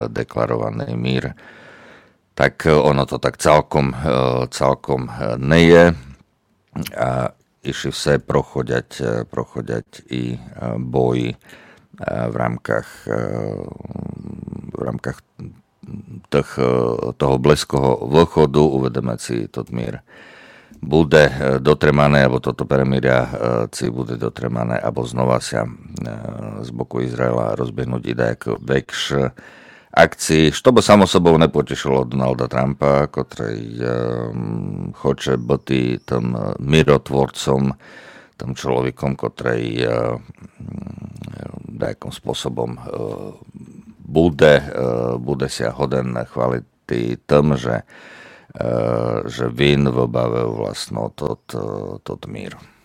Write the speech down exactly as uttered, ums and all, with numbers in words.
deklarovaný mír, tak ono to tak celkom, celkom neje. A išli vse prochoďať, prochoďať i boji v rámkach, v rámkach tých, toho Blízkoho východu. Uvedeme si, to mír bude dotremané, alebo toto peremíria si bude dotremané, alebo znova sa z boku Izraela rozbiehnúť idejak väčšie akcii, što by samo sobou nepotešilo Donalda Trumpa, ktorý chce byť tým mirotvorcom, tým človekom, ktorý nejakým spôsobom bude, bude sa hoden chváliť tým, že, že vin vybavil vlastno tot, tot mír.